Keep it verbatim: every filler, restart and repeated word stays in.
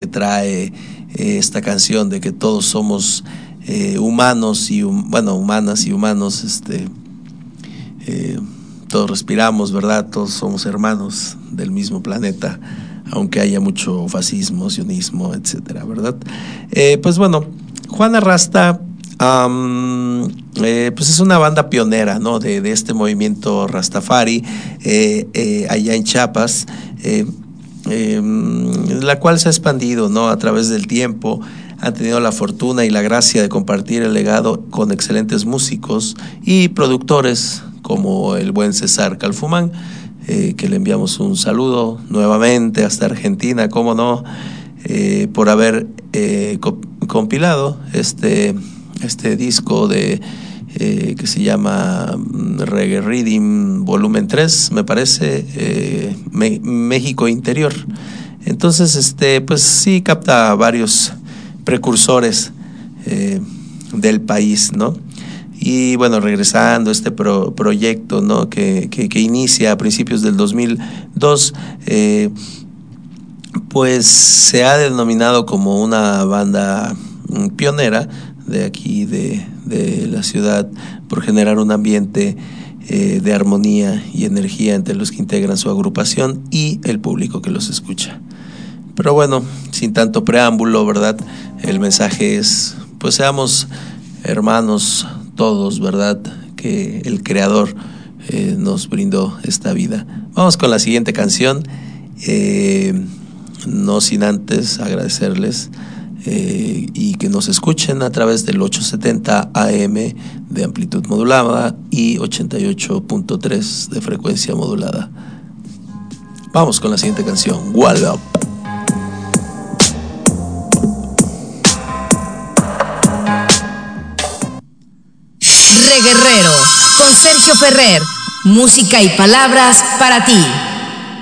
trae eh, esta canción de que todos somos eh, humanos y hum, bueno, humanas y humanos, este, eh, todos respiramos, ¿verdad? Todos somos hermanos del mismo planeta, aunque haya mucho fascismo, sionismo, etcétera, ¿verdad? Eh, pues bueno, Juana Rasta, um, eh, pues es una banda pionera, ¿no? De, de este movimiento Rastafari, eh, eh, allá en Chiapas, eh, eh, la cual se ha expandido, ¿no? A través del tiempo. Han tenido la fortuna y la gracia de compartir el legado con excelentes músicos y productores como el buen César Calfumán, eh, que le enviamos un saludo nuevamente hasta Argentina, cómo no, eh, por haber eh, co- compilado este, este disco de eh, que se llama Reggae Rhythm Volumen tres, me parece, eh, Me- México Interior. Entonces, este, pues sí capta varios precursores eh, del país, ¿no? Y bueno, regresando a este pro, proyecto, ¿no? que, que, que inicia a principios del dos mil dos, eh, pues se ha denominado como una banda pionera de aquí, de, de la ciudad, por generar un ambiente eh, de armonía y energía entre los que integran su agrupación y el público que los escucha. Pero bueno, sin tanto preámbulo, ¿verdad? El mensaje es, pues seamos hermanos todos, ¿verdad? Que el Creador eh, nos brindó esta vida. Vamos con la siguiente canción, eh, no sin antes agradecerles eh, y que nos escuchen a través del ochocientos setenta A M de amplitud modulada y ochenta y ocho punto tres de frecuencia modulada. Vamos con la siguiente canción, Wall Up. Reguerrero, con Sergio Ferrer, música y palabras para ti.